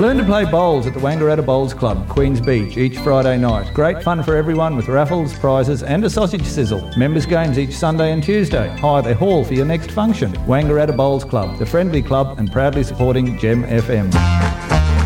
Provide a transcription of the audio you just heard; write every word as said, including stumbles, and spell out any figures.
Learn to play bowls at the Wangaratta Bowls Club, Queens Beach, each Friday night. Great fun for everyone with raffles, prizes and a sausage sizzle. Members' games each Sunday and Tuesday. Hire the hall for your next function. Wangaratta Bowls Club, the friendly club and proudly supporting Gem F M.